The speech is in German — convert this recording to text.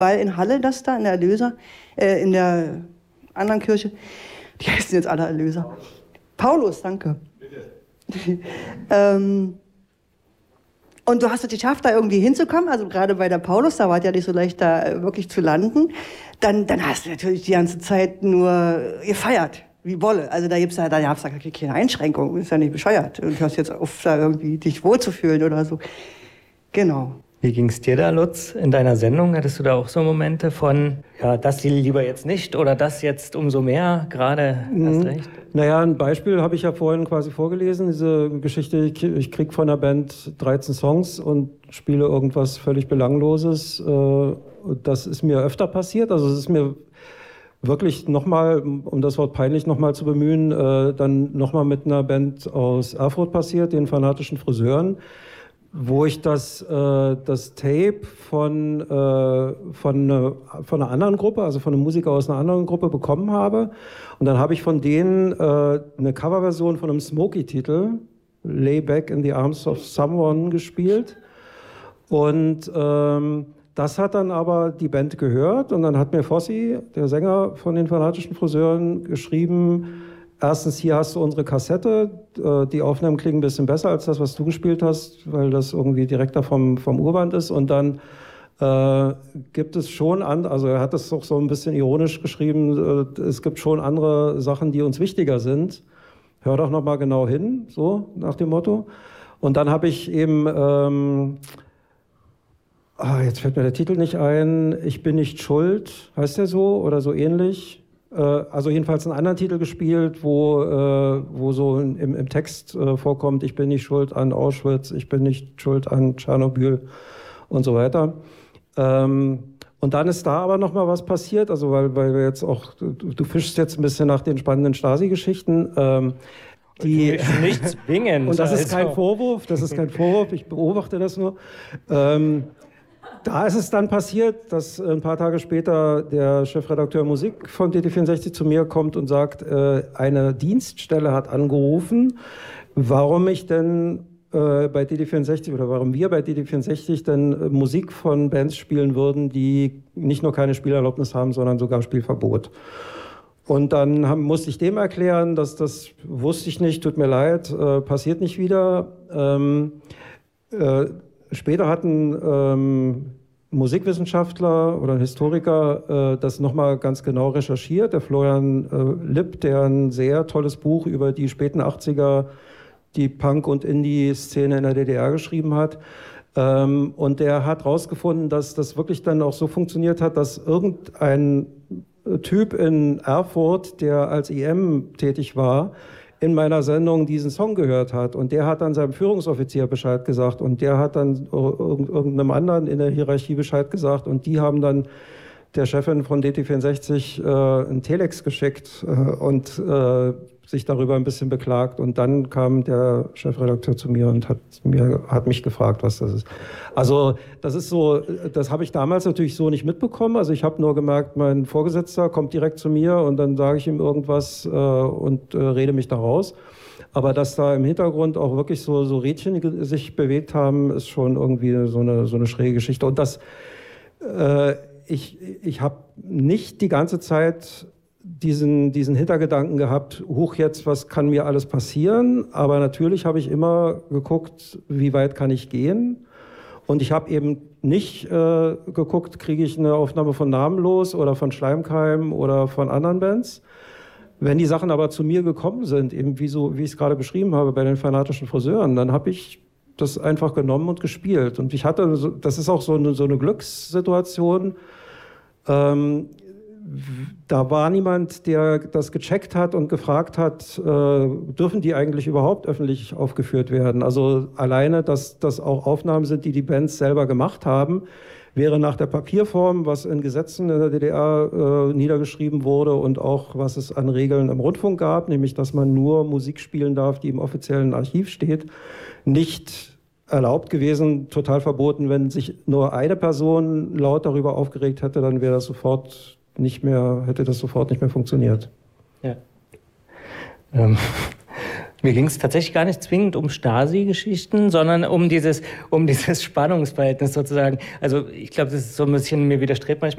Weil in Halle das da, in der Erlöser, in der anderen Kirche, die heißen jetzt alle Erlöser. Paulus, danke. Bitte. Und du hast es geschafft, da irgendwie hinzukommen, also gerade bei der Paulus, da war es ja nicht so leicht, da wirklich zu landen. Dann hast du natürlich die ganze Zeit nur gefeiert, wie Bolle. Also da gab's ja keine Einschränkung, ist ja nicht bescheuert. Und du hörst jetzt auf, da irgendwie dich wohlzufühlen oder so. Genau. Wie ging es dir da, Lutz, in deiner Sendung? Hattest du da auch so Momente von, ja, das lieber jetzt nicht oder das jetzt umso mehr, gerade hast recht? Naja, ein Beispiel habe ich ja vorhin quasi vorgelesen, diese Geschichte, ich krieg von der Band 13 Songs und spiele irgendwas völlig Belangloses. Das ist mir öfter passiert, also es ist mir wirklich nochmal, um das Wort peinlich nochmal zu bemühen, dann nochmal mit einer Band aus Erfurt passiert, den Fanatischen Friseuren, wo ich das Tape von einer anderen Gruppe, also von einem Musiker aus einer anderen Gruppe bekommen habe. Und dann habe ich von denen eine Coverversion von einem Smokey-Titel, Lay Back in the Arms of Someone, gespielt. Und das hat dann aber die Band gehört. Und dann hat mir Fossi, der Sänger von den Fanatischen Friseuren, geschrieben: Erstens, hier hast du unsere Kassette. Die Aufnahmen klingen ein bisschen besser als das, was du gespielt hast, weil das irgendwie direkter vom Urband ist. Und dann gibt es schon, also er hat das auch so ein bisschen ironisch geschrieben, es gibt schon andere Sachen, die uns wichtiger sind. Hör doch noch mal genau hin, so nach dem Motto. Und dann habe ich eben, jetzt fällt mir der Titel nicht ein, Ich bin nicht schuld, heißt der so oder so ähnlich. Also jedenfalls einen anderen Titel gespielt, wo so im Text vorkommt: Ich bin nicht schuld an Auschwitz, ich bin nicht schuld an Tschernobyl und so weiter. Und dann ist da aber noch mal was passiert, also weil wir jetzt auch, du fischst jetzt ein bisschen nach den spannenden Stasi-Geschichten. Die nicht zwingend. Und das ist kein Vorwurf, ich beobachte das nur. Da ist es dann passiert, dass ein paar Tage später der Chefredakteur Musik von DT64 zu mir kommt und sagt, eine Dienststelle hat angerufen, warum ich denn bei DT64 oder warum wir bei DT64 denn Musik von Bands spielen würden, die nicht nur keine Spielerlaubnis haben, sondern sogar Spielverbot. Und dann musste ich dem erklären, dass das wusste ich nicht, tut mir leid, passiert nicht wieder. Später hatten Musikwissenschaftler oder ein Historiker das nochmal ganz genau recherchiert. Der Florian Lipp, der ein sehr tolles Buch über die späten 80er, die Punk- und Indie-Szene in der DDR geschrieben hat. Und der hat herausgefunden, dass das wirklich dann auch so funktioniert hat, dass irgendein Typ in Erfurt, der als IM tätig war, in meiner Sendung diesen Song gehört hat. Und der hat dann seinem Führungsoffizier Bescheid gesagt. Und der hat dann irgendeinem anderen in der Hierarchie Bescheid gesagt. Und die haben dann der Chefin von DT64 einen Telex geschickt und sich darüber ein bisschen beklagt. Und dann kam der Chefredakteur zu mir und hat mich gefragt, was das ist. Also das ist so, das habe ich damals natürlich so nicht mitbekommen. Also ich habe nur gemerkt, mein Vorgesetzter kommt direkt zu mir und dann sage ich ihm irgendwas und rede mich da raus. Aber dass da im Hintergrund auch wirklich so Rädchen sich bewegt haben, ist schon irgendwie so eine schräge Geschichte. Und das, ich habe nicht die ganze Zeit diesen Hintergedanken gehabt, huch jetzt, was kann mir alles passieren? Aber natürlich habe ich immer geguckt, wie weit kann ich gehen? Und ich habe eben nicht geguckt, kriege ich eine Aufnahme von Namenlos oder von Schleimkeim oder von anderen Bands. Wenn die Sachen aber zu mir gekommen sind, eben wie ich es gerade beschrieben habe bei den Fanatischen Friseuren, dann habe ich das einfach genommen und gespielt. Und ich hatte, das ist auch so eine Glückssituation. Da war niemand, der das gecheckt hat und gefragt hat, dürfen die eigentlich überhaupt öffentlich aufgeführt werden? Also alleine, dass das auch Aufnahmen sind, die Bands selber gemacht haben, wäre nach der Papierform, was in Gesetzen in der DDR niedergeschrieben wurde und auch was es an Regeln im Rundfunk gab, nämlich dass man nur Musik spielen darf, die im offiziellen Archiv steht, nicht erlaubt gewesen, total verboten. Wenn sich nur eine Person laut darüber aufgeregt hätte, dann wäre das hätte das sofort nicht mehr funktioniert. Ja. Mir ging es tatsächlich gar nicht zwingend um Stasi-Geschichten, sondern um dieses Spannungsverhältnis sozusagen. Also ich glaube, das ist so ein bisschen, mir widerstrebt manchmal